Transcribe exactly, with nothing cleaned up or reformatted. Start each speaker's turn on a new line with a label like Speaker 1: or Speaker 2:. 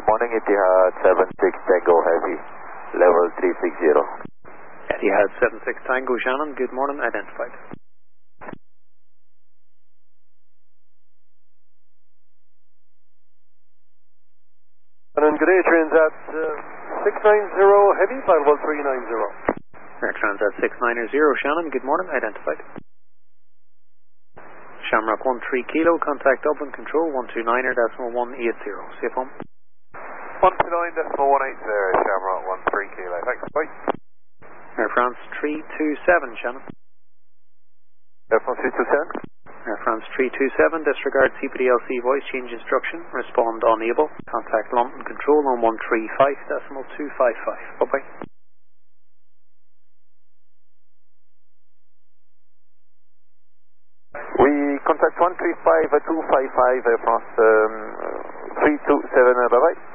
Speaker 1: morning, Etihad seven six Tango Heavy, level three six zero.
Speaker 2: Etihad seven six Tango Shannon, good morning, identified.
Speaker 3: And good day, Transat uh, six nine zero Heavy, flight level three nine zero.
Speaker 2: Air Transat six nine zero Shannon, good morning, identified. Shamrock one three Kilo, contact Dublin Control one two nine decimal one eight zero. Safe home.
Speaker 4: one two nine decimal one eight zero, Shamrock one three Kilo. Thanks, bye.
Speaker 2: Air France three two seven Shannon.
Speaker 4: Air France three two seven.
Speaker 2: Air France three two seven, disregard C P D L C voice change instruction, respond unable. Contact London Control on one three five decimal two five five. Bye bye.
Speaker 1: We contact one three five two five five, Air France um, three two seven, bye bye.